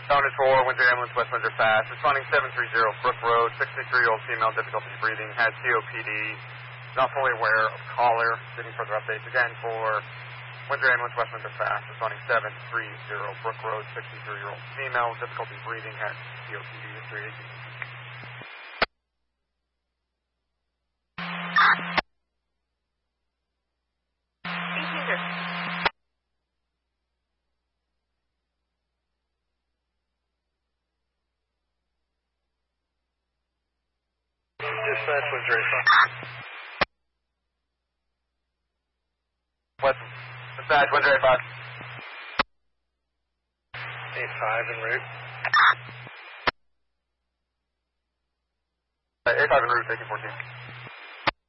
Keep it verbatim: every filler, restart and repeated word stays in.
Downers for Windsor Ambulance, West Windsor Fast. Responding seven three zero Brook Road, sixty-three-year-old female, difficulty breathing, has C O P D. Not fully aware of caller. Getting further updates again for Windsor Ambulance, West Windsor Fast. Responding seven three zero Brook Road, sixty-three-year-old female, difficulty breathing, has C O P D. History A T C. Dispatch, Windsor eight five. West, dispatch, Windsor eight five. eight five en route. Uh, eight five en route, taking fourteen.